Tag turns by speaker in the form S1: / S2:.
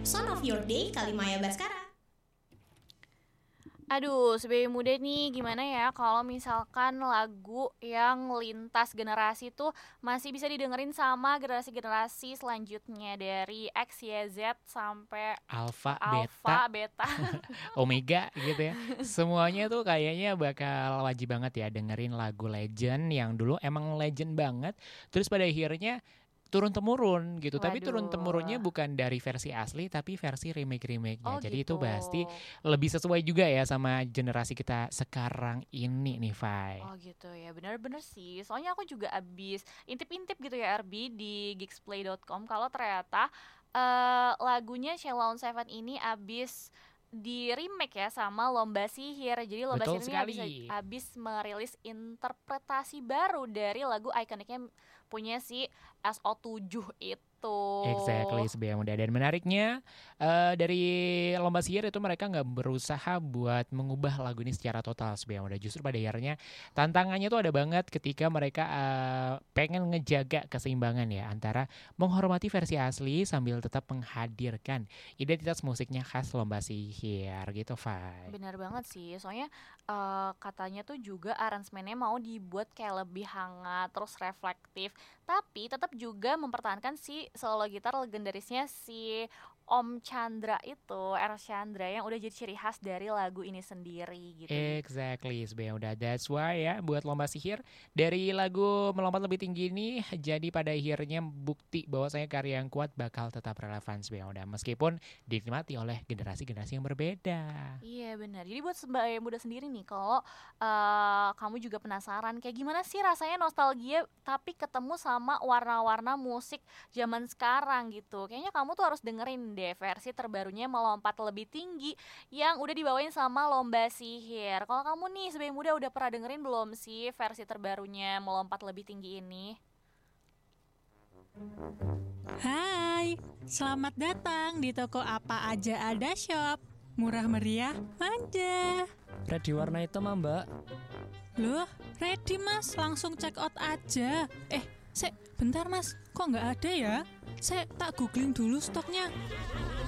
S1: Song of Your Day Kalimaya Baskara.
S2: Aduh, sebagai muda nih, gimana ya kalau misalkan lagu yang lintas generasi tuh masih bisa didengerin sama generasi-generasi selanjutnya dari X, Y, Z sampai
S3: Alpha, Beta,
S2: Alpha, Beta.
S3: Omega gitu ya. Semuanya tuh kayaknya bakal wajib banget ya dengerin lagu legend yang dulu emang legend banget. Terus pada akhirnya turun-temurun gitu. Tapi
S2: Waduh.
S3: turun-temurunnya bukan dari versi asli tapi versi remake-remake-nya.
S2: Oh
S3: Jadi
S2: gitu.
S3: itu pasti lebih sesuai juga ya sama generasi kita sekarang ini nih, Fai.
S2: Oh gitu ya, benar-benar sih. Soalnya aku juga abis intip-intip gitu ya RB di geeksplay.com kalau ternyata lagunya Sheila on Seven ini abis di remake ya sama Lomba Sihir. Jadi Lomba
S3: Betul
S2: Sihir ini
S3: sekali.
S2: abis merilis interpretasi baru dari lagu ikoniknya punya si SO7 itu.
S3: Exactly, sebagai muda. Dan menariknya dari Lomba Sihir itu mereka nggak berusaha buat mengubah lagu ini secara total sebagai muda. Justru pada akhirnya tantangannya tuh ada banget ketika mereka pengen ngejaga keseimbangan ya antara menghormati versi asli sambil tetap menghadirkan identitas musiknya khas Lomba Sihir gitu, Fai.
S2: Benar banget sih, soalnya katanya tuh juga aransemennya mau dibuat kayak lebih hangat, terus reflektif, tapi tetap juga mempertahankan si solo gitar legendarisnya si Om Chandra itu, R. Chandra yang udah jadi ciri khas dari lagu ini sendiri gitu.
S3: Exactly, sebenarnya udah that's why ya buat Lomba Sihir dari lagu Melompat Lebih Tinggi ini jadi pada akhirnya bukti bahwasanya karya yang kuat bakal tetap relevan sebenarnya udah meskipun dinikmati oleh generasi-generasi yang berbeda.
S2: Iya benar. Jadi buat sebagai muda sendiri nih, kalau kamu juga penasaran kayak gimana sih rasanya nostalgia tapi ketemu sama warna-warna musik zaman sekarang gitu. Kayaknya kamu tuh harus dengerin deh versi terbarunya Melompat Lebih Tinggi yang udah dibawain sama Lomba Sihir. Kalau kamu nih sebagai muda udah pernah dengerin belum sih versi terbarunya Melompat Lebih Tinggi ini?
S4: Hai, selamat datang di toko Apa Aja Ada Shop. Murah meriah, manja.
S5: Ready warna hitam, Mbak.
S4: Loh, ready mas, langsung check out aja. Bentar mas, kok nggak ada ya? Saya tak googling dulu stoknya.